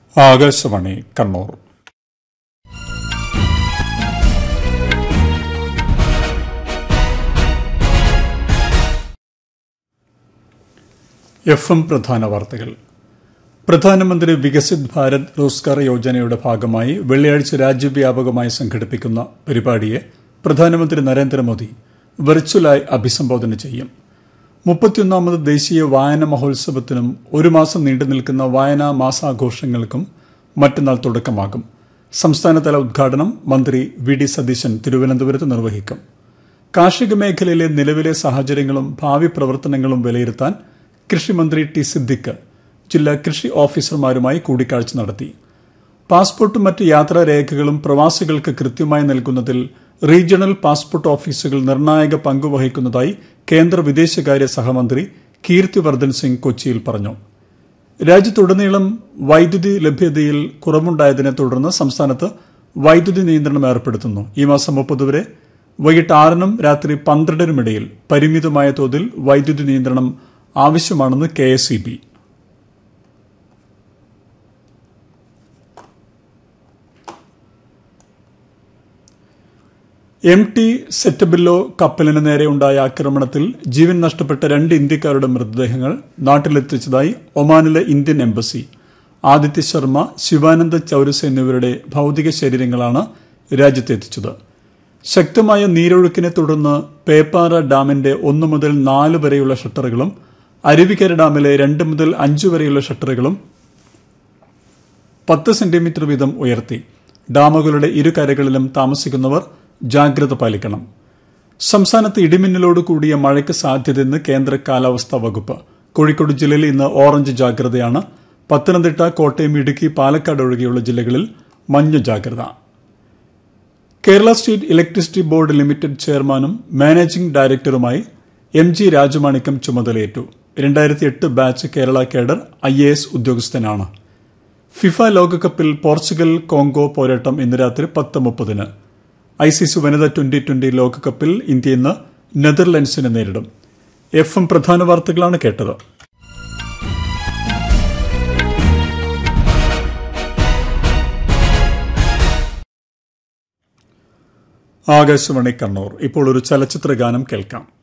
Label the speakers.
Speaker 1: Akashvani Kannur. FM പ്രധാന വാർത്തകൾ. പ്രധാനമന്ത്രി വികസിത് ഭാരത് റോസ്ഗാർ യോജനയുടെ ഭാഗമായി വെള്ളിയാഴ്ച രാജ്യവ്യാപകമായി സംഘടിപ്പിക്കുന്ന പരിപാടിയെ പ്രധാനമന്ത്രി നരേന്ദ്രമോദി വെർച്വലായി അഭിസംബോധന ചെയ്യും. 31ാമത് ദേശീയ വായന മഹോത്സവത്തിനും ഒരു മാസം നീണ്ടുനിൽക്കുന്ന വായനാ മാസാഘോഷങ്ങൾക്കും മറ്റന്നാൾ തുടക്കമാകും. സംസ്ഥാനതല ഉദ്ഘാടനം മന്ത്രി വി.ഡി. സതീശൻ തിരുവനന്തപുരത്ത് നിർവഹിക്കും. കാർഷിക മേഖലയിലെ നിലവിലെ സാഹചര്യങ്ങളും ഭാവി പ്രവർത്തനങ്ങളും വിലയിരുത്താൻ കൃഷിമന്ത്രി ടി സിദ്ദിഖ് ജില്ലാ കൃഷി ഓഫീസർമാരുമായി കൂടിക്കാഴ്ച നടത്തി. പാസ്പോർട്ടും മറ്റ് യാത്രാരേഖകളും പ്രവാസികൾക്ക് കൃത്യമായി നൽകുന്നതിൽ റീജിയണൽ പാസ്പോർട്ട് ഓഫീസുകൾ നിർണായക പങ്കുവഹിക്കുന്നതായി കേന്ദ്ര വിദേശകാര്യ സഹമന്ത്രി കീർത്തിവർദ്ധൻ സിംഗ് കൊച്ചിയിൽ പറഞ്ഞു. രാജ്യത്തുടനീളം വൈദ്യുതി ലഭ്യതയിൽ കുറവുണ്ടായതിനെ തുടർന്ന് സംസ്ഥാനത്ത് വൈദ്യുതി നിയന്ത്രണം ഏർപ്പെടുത്തുന്നു. ഈ മാസം 30 വരെ വൈകിട്ട് 6 രാത്രി 12 പരിമിതമായ തോതിൽ വൈദ്യുതി നിയന്ത്രണം ആവശ്യമാണെന്ന് KSEB. MT സെറ്റബില്ലോ കപ്പലിന് നേരെയുണ്ടായ ആക്രമണത്തിൽ ജീവൻ നഷ്ടപ്പെട്ട 2 ഇന്ത്യക്കാരുടെ മൃതദേഹങ്ങൾ നാട്ടിലെത്തിച്ചതായി ഒമാനിലെ ഇന്ത്യൻ എംബസി. ആദിത്യ ശർമ്മ, ശിവാനന്ദ ചൌരസ് എന്നിവരുടെ ഭൌതിക ശരീരങ്ങളാണ് രാജ്യത്തെത്തിച്ചത്. ശക്തമായ നീരൊഴുക്കിനെ തുടർന്ന് പേപ്പാറ ഡാമിന്റെ 1 മുതൽ 4 വരെയുള്ള ഷട്ടറുകളും അരുവിക്കര ഡാമിലെ 2 മുതൽ 5 വരെയുള്ള ഷട്ടറുകളും 10 സെന്റിമീറ്റർ വീതം ഉയർത്തി. ഡാമുകളുടെ ഇരുകരകളിലും താമസിക്കുന്നവർ ജാഗ്രത പാലിക്കണം. സംസ്ഥാനത്ത് ഇടിമിന്നലോട് കൂടിയ മഴയ്ക്ക് സാധ്യതയെന്ന് കേന്ദ്ര കാലാവസ്ഥാ വകുപ്പ്. കോഴിക്കോട് ജില്ലയിൽ ഇന്ന് ഓറഞ്ച് ജാഗ്രതയാണ്. പത്തനംതിട്ട, കോട്ടയം, ഇടുക്കി, പാലക്കാട് ഒഴികെയുള്ള ജില്ലകളിൽ മഞ്ഞ ജാഗ്രത. Kerala state electricity board limited ചെയർമാനും മാനേജിംഗ് ഡയറക്ടറുമായി MG രാജമാണിക്യം ചുമതലയേറ്റു. 2008 ബാച്ച് കേരള കേഡർ IAS ഉദ്യോഗസ്ഥനാണ്. ഫിഫ ലോകകപ്പിൽ പോർച്ചുഗൽ കോങ്കോ പോരാട്ടം ഇന്ന് രാത്രി 10:30. ICC വനിതാ 2020 ലോകകപ്പിൽ ഇന്ത്യ ഇന്ന് നെതർലൻഡ്സിനെ നേരിടും. FM പ്രധാന വാർത്തകളാണ് കേട്ടത്. ആകാശവാണി കണ്ണൂർ. ഇപ്പോൾ ഒരു ചലച്ചിത്ര ഗാനം കേൾക്കാം.